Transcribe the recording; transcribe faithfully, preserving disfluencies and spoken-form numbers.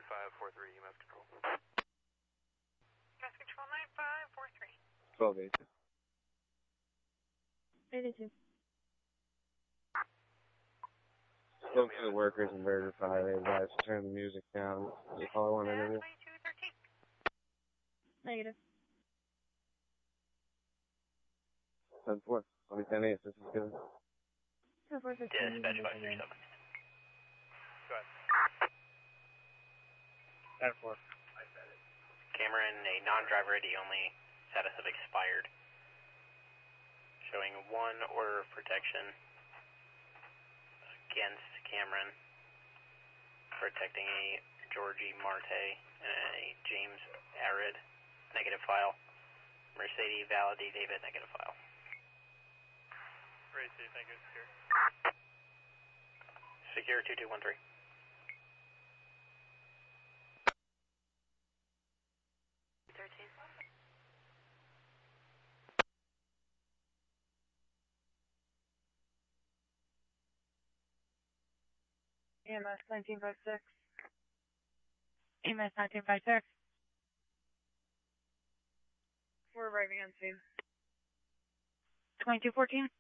five four three, E M S control. E M S control nine five four three. twelve eighty-two. eighty-two. Spoke to the workers and verify they advised to turn the music down. You call one interview? twenty-two thirteen. Negative. ten four. I'll be ten eight. This is good. ten four fifteen. Dispatch five three seven. Go ahead. ten four. Cameron, a non-driver I D only, status of expired. Showing one order of protection against Cameron, protecting a Georgie Marte and a James Arid, negative file. Mercedes Validee David, negative file. Ready to thank you, secure. Secure two two one three. thirteen. E M S nineteen fifty-six. E M S nineteen fifty-six. We're arriving on scene. twenty-two fourteen.